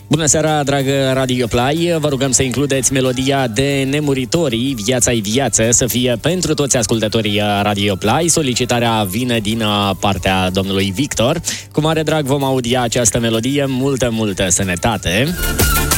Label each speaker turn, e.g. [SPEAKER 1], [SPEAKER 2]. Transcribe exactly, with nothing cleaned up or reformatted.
[SPEAKER 1] Bună seara, dragă Radio Play! Vă rugăm să includeți melodia de Nemuritorii, Viața-i viață, să fie pentru toți ascultătorii Radio Play. Solicitarea vine din partea domnului Victor. Cu mare drag vom audia această melodie. Multă, multă sănătate!